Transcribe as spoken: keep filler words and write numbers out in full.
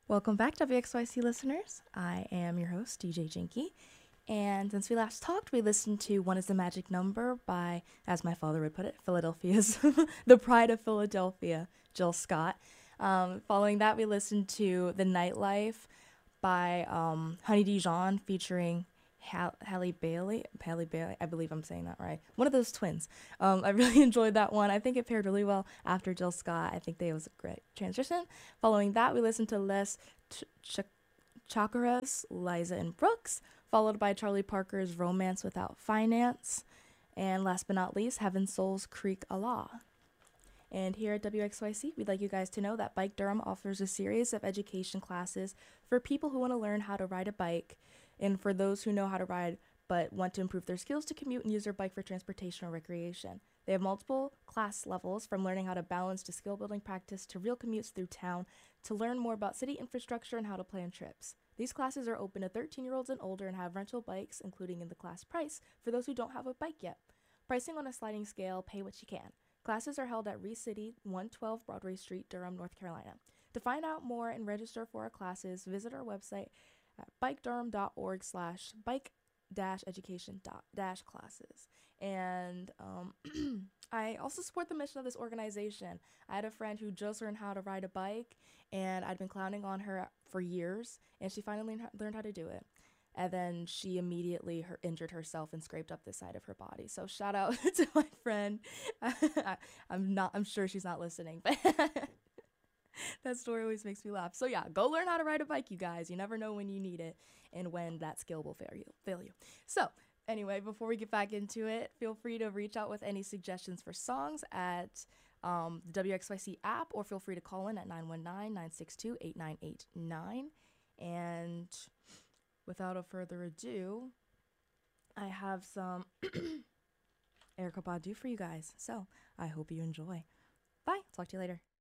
Welcome back, W X Y C listeners. I am your host, D J Jinky. And since we last talked, we listened to One is the Magic Number by, as my father would put it, Philadelphia's The Pride of Philadelphia, Jill Scott. Um, following that, we listened to The Nightlife by um, Honey Dijon featuring Hall- Halle Bailey. Halle Bailey, I believe I'm saying that right. One of those twins. Um, I really enjoyed that one. I think it paired really well after Jill Scott. I think they was a great transition. Following that, we listened to Les Ch- Ch- Chakras, Liza and Brooks, followed by Charlie Parker's Romance Without Finance, and last but not least, Heaven Souls Creek Allah. And here at W X Y C, we'd like you guys to know that Bike Durham offers a series of education classes for people who want to learn how to ride a bike, and for those who know how to ride but want to improve their skills to commute and use their bike for transportation or recreation. They have multiple class levels, from learning how to balance to skill building practice to real commutes through town, to learn more about city infrastructure and how to plan trips. These classes are open to thirteen-year-olds and older and have rental bikes, including in the class price, for those who don't have a bike yet. Pricing on a sliding scale, pay what you can. Classes are held at Reese City, one twelve Broadway Street, Durham, North Carolina. To find out more and register for our classes, visit our website at bikedurham.org slash bike dash education dash classes. And um, I also support the mission of this organization. I had a friend who just learned how to ride a bike, and I'd been clowning on her for years, and she finally learned how to do it. And then she immediately her, injured herself and scraped up the side of her body. So shout out to my friend. I, I'm not. I'm sure she's not listening, but that story always makes me laugh. So yeah, go learn how to ride a bike, you guys. You never know when you need it and when that skill will fail you. Fail you. So anyway, before we get back into it, feel free to reach out with any suggestions for songs at um, the W X Y C app, or feel free to call in at nine one nine, nine six two, eight nine eight nine. And without a further ado, I have some Erykah Badu for you guys. So I hope you enjoy. Bye. Talk to you later.